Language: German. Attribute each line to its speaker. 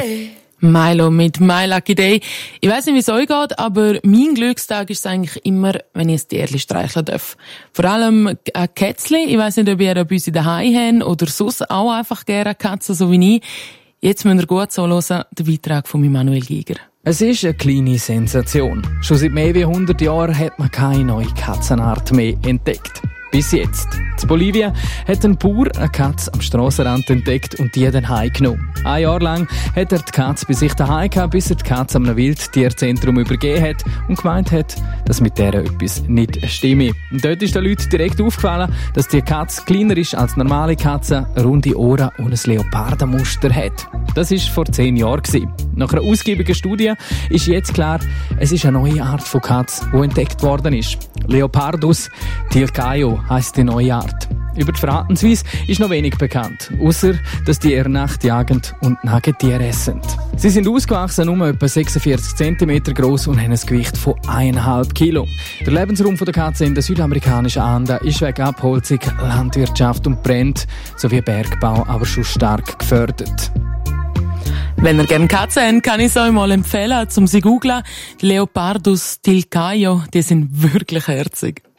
Speaker 1: Milo mit My Lucky Day. Ich weiss nicht, wie es euch geht, aber mein Glückstag ist es eigentlich immer, wenn ich ein Tierchen streicheln darf. Vor allem ein Kätzchen. Ich weiss nicht, ob ihr bei uns in daheim habt oder sonst auch einfach gerne Katzen, so wie ich. Jetzt müsst ihr gut zuhören, den Beitrag von Manuel Giger.
Speaker 2: Es ist eine kleine Sensation. Schon seit mehr als 100 Jahren hat man keine neue Katzenart mehr entdeckt. Bis jetzt. In Bolivien hat ein Bauer eine Katze am Strassenrand entdeckt und die dann heimgenommen. Ein Jahr lang hat er die Katze bei sich daheim gehabt, bis er die Katze am Wildtierzentrum übergeben hat und gemeint hat, dass mit der etwas nicht stimme. Und dort ist den Leuten direkt aufgefallen, dass die Katze kleiner ist als normale Katzen, runde Ohren und ein Leopardenmuster hat. Das war vor 10 Jahren. Nach einer ausgiebigen Studie ist jetzt klar, es ist eine neue Art von Katze, die entdeckt worden ist. Leopardus tilcaio heisst die neue Art. Über die Verhaltensweise ist noch wenig bekannt, ausser dass die eher nachtjagend und Nagetiere essen. Sie sind ausgewachsen, um etwa 46 cm groß und haben ein Gewicht von 1,5 Kilo. Der Lebensraum der Katze in den südamerikanischen Anden ist wegen Abholzung, Landwirtschaft und Brand sowie Bergbau aber schon stark gefördert.
Speaker 1: Wenn ihr gerne Katzen habt, kann ich es euch mal empfehlen, um sie zu googlen. Leopardus tilcaio, die sind wirklich herzig.